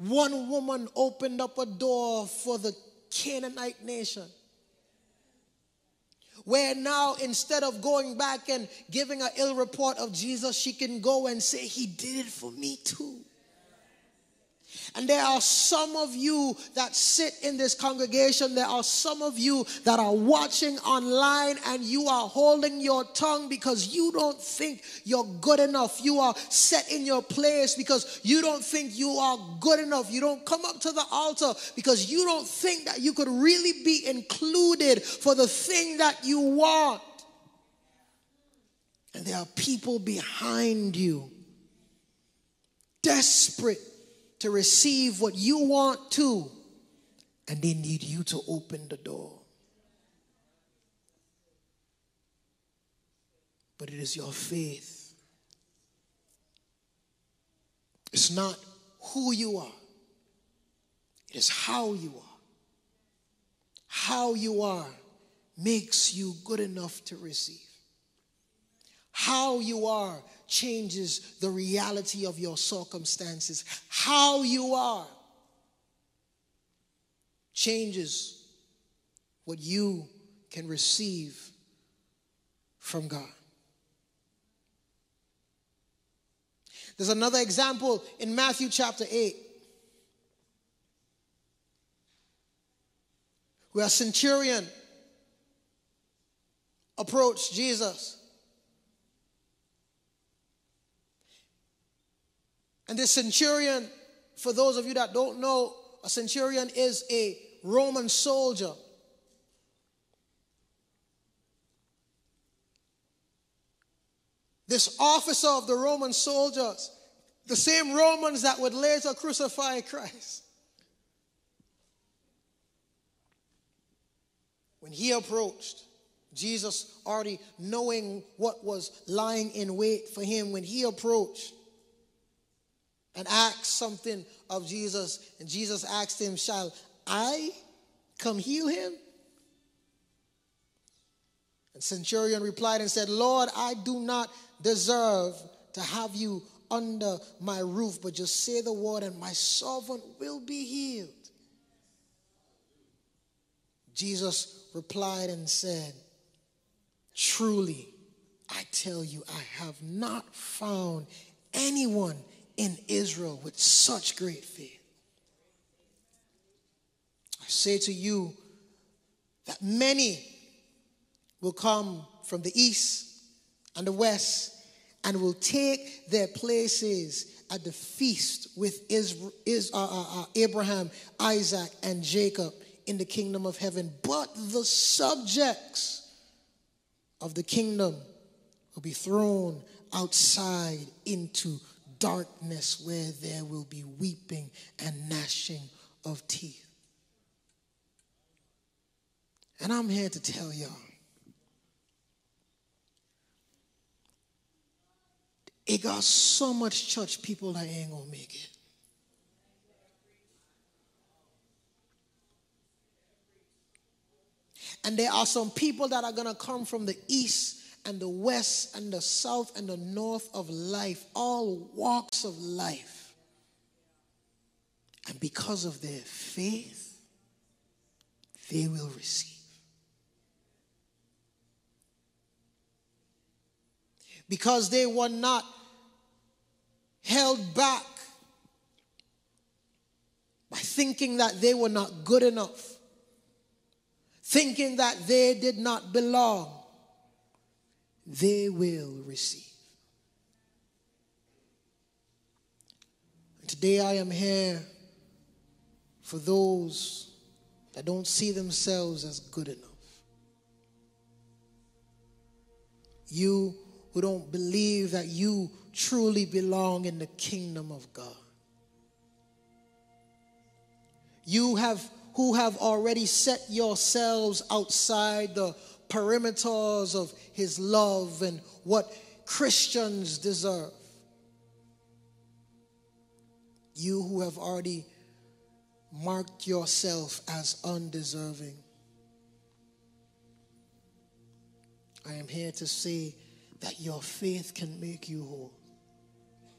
One woman opened up a door for the Canaanite nation, where now instead of going back and giving an ill report of Jesus, she can go and say, he did it for me too. And there are some of you that sit in this congregation. There are some of you that are watching online, and you are holding your tongue because you don't think you're good enough. You are set in your place because you don't think you are good enough. You don't come up to the altar because you don't think that you could really be included for the thing that you want. And there are people behind you, desperate to receive what you want to, and they need you to open the door. But it is your faith. It's not who you are. It is how you are. How you are makes you good enough to receive. How you are changes the reality of your circumstances. How you are changes what you can receive from God. There's another example in Matthew chapter 8, where a centurion approached Jesus. And this centurion, for those of you that don't know, a centurion is a Roman soldier. This officer of the Roman soldiers, the same Romans that would later crucify Christ, when he approached, Jesus already knowing what was lying in wait for him, when he approached and asked something of Jesus, and Jesus asked him, shall I come heal him? And centurion replied and said, Lord, I do not deserve to have you under my roof, but just say the word and my servant will be healed. Jesus replied and said, truly, I tell you, I have not found anyone in Israel with such great faith. I say to you that many will come from the east and the west and will take their places at the feast with Abraham, Isaac, and Jacob in the kingdom of heaven. But the subjects of the kingdom will be thrown outside into darkness, where there will be weeping and gnashing of teeth. And I'm here to tell y'all, it got so much church people that ain't gonna make it. And there are some people that are gonna come from the east and the west and the south and the north of life, all walks of life. And because of their faith, they will receive. Because they were not held back by thinking that they were not good enough, thinking that they did not belong, they will receive. And today I am here for those that don't see themselves as good enough. You who don't believe that you truly belong in the kingdom of God. You who have already set yourselves outside the perimeters of his love and what Christians deserve. You who have already marked yourself as undeserving. I am here to say that your faith can make you whole.